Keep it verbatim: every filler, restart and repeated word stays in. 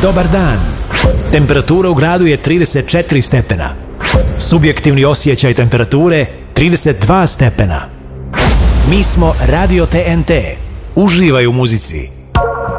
dobar dan. Temperatura u gradu je trideset četiri stepena. Subjektivni osjećaj temperature trideset dva stepena. Mi smo Radio T N T. Uživaj u muzici.